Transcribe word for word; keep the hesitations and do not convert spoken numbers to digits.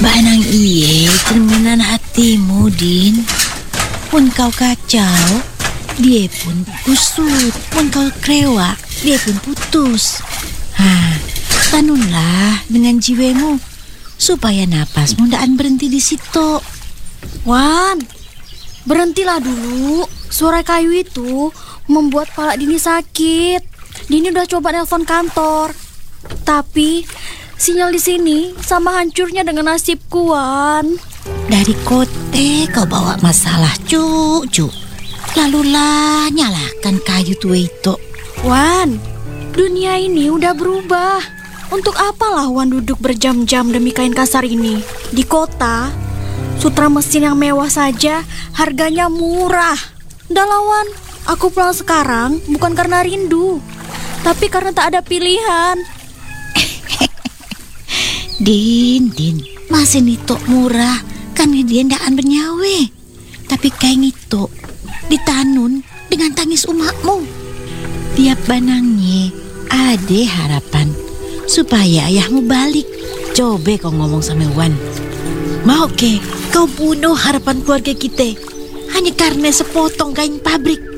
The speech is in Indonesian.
Banang iye cerminan hatimu, Din. Mun kau kacau, dia pun kusut. Mun kau krewak, dia pun putus. Ha, tanunlah dengan jiwamu supaya napasmu ndaan berhenti di situ. Wan, berhentilah dulu. Suara kayu itu membuat kepala Dini sakit. Dini udah coba nelpon kantor, tapi sinyal di sini sama hancurnya dengan nasibku, Wan. Dari kote kau bawa masalah, cucu. Lalulah nyalakan kayu tua itu. Wan, dunia ini udah berubah. Untuk apalah Wan duduk berjam-jam demi kain kasar ini? Di kota, sutra mesin yang mewah saja harganya murah. Udah lah, Wan, aku pulang sekarang bukan karena rindu, tapi karena tak ada pilihan. Din, Din, masih nitok murah, kan dia ndaan bernyawe. Tapi kain itu ditanun dengan tangis umakmu. Tiap banangnya ada harapan supaya ayahmu balik. Coba kau ngomong sama Wan. Mau ke kau bunuh harapan keluarga kita hanya karena sepotong kain pabrik?